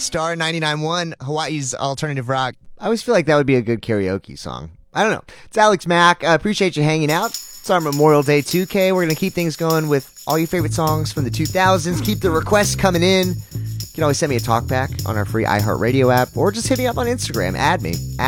Star 99.1, Hawaii's alternative rock. I always feel like that would be a good karaoke song. I don't know. It's Alex Mack. I appreciate you hanging out. It's our Memorial Day 2K. We're going to keep things going with all your favorite songs from the 2000s. Keep the requests coming in. You can always send me a talkback on our free iHeartRadio app or just hit me up on Instagram. Add me.